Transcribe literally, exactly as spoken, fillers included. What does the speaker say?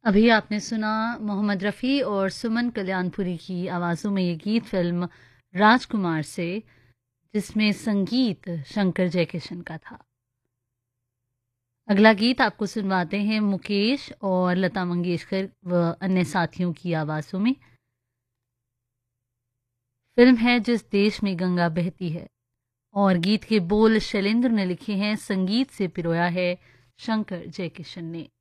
अभी आपने सुना मोहम्मद रफ़ी और सुमन कल्याणपुरी की आवाज़ों में ये गीत फिल्म राजकुमार से, जिसमें संगीत शंकर जयकिशन का था। अगला गीत आपको सुनवाते हैं मुकेश और लता मंगेशकर व अन्य साथियों की आवाज़ों में। फिल्म है जिस देश में गंगा बहती है, और गीत के बोल शैलेंद्र ने लिखे हैं, संगीत से पिरोया है शंकर जयकिशन ने।